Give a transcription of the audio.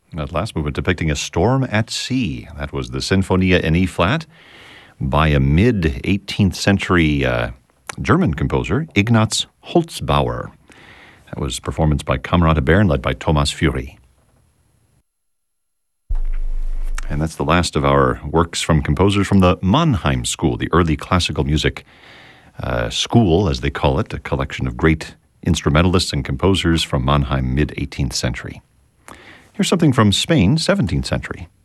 That last movement depicting a storm at sea. That was the Sinfonia in E-flat by a mid-18th century German composer, Ignaz Holzbauer. That was performance by Kamerad Bern, led by Thomas Fury. And that's the last of our works from composers from the Mannheim School, the early classical music school, as they call it, a collection of great instrumentalists and composers from Mannheim, mid-18th century. Here's something from Spain, 17th century.